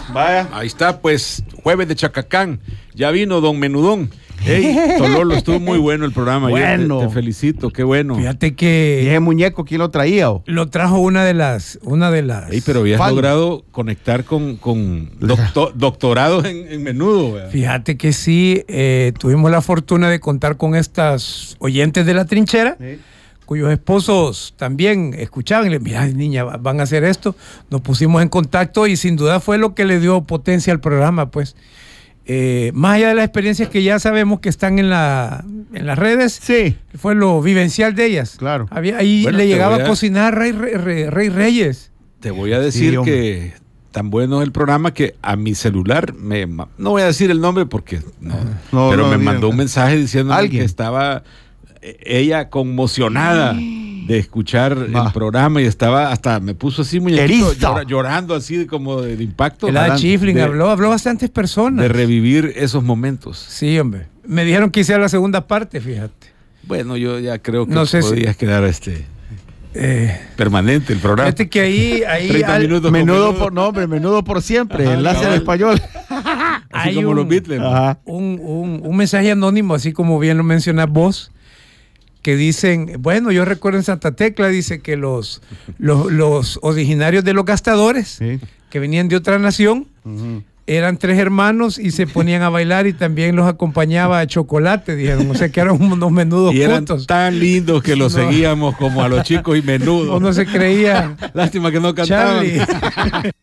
Vaya. Ahí está, pues, jueves de Chacacán. Ya vino Don Menudón. Hey, Tololo, estuvo muy bueno el programa. Bueno. Te felicito, qué bueno. Fíjate ¿Y que ese muñeco quién lo traía? lo trajo una de las. Hey, pero habías Fan. logrado conectar con doctorados en menudo. ¿Verdad? Fíjate que sí, tuvimos la fortuna de contar con estas oyentes de la trinchera, cuyos esposos también escuchaban y le mira, niña, van a hacer esto. Nos pusimos en contacto y sin duda fue lo que le dio potencia al programa, pues. Más allá de las experiencias que ya sabemos que están en las redes, Sí. fue lo vivencial de ellas. Claro. Ahí Bueno, le te llegaba voy a a- cocinar Rey Reyes. Te voy a decir Sí, hombre. que tan bueno es el programa que a mi celular, no voy a decir el nombre porque No, pero no, me diga. mandó un mensaje diciendo ¿Alguien? que estaba ella conmocionada de escuchar el programa y estaba hasta me puso así muñequito Erizo. llorando así como del impacto El Ada Chiflin de, habló bastantes personas. de revivir esos momentos. Sí, hombre. Me dijeron que hiciera la segunda parte, fíjate. Bueno, yo ya creo que No sé si- podías quedar permanente el programa. Fíjate que ahí 30 minutos con Menudo por siempre. Ajá, Enlace en cabal. español. así hay como un- los Beatles. Ajá. un mensaje anónimo, así como bien lo mencionas vos, que dicen, bueno, yo recuerdo en Santa Tecla, dice que los originarios de los gastadores, Sí. que venían de otra nación, eran 3 hermanos y se ponían a bailar y también los acompañaba a Chocolate, dijeron, o sea que eran unos menudos Y eran juntos. tan lindos que los No. seguíamos como a los chicos y menudos. Uno se creía Lástima que no cantaban. Charlie.